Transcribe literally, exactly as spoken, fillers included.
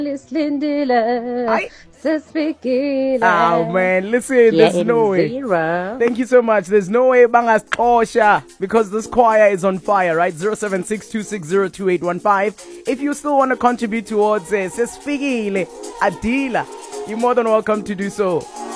Lindile. Oh man, listen, there's no way. Zero. Thank you so much. There's no way Bangas Kosha because this choir is on fire, right? zero seven six two six zero two eight one five. If you still want to contribute towards it, Sesfigile Adila, you're more than welcome to do so.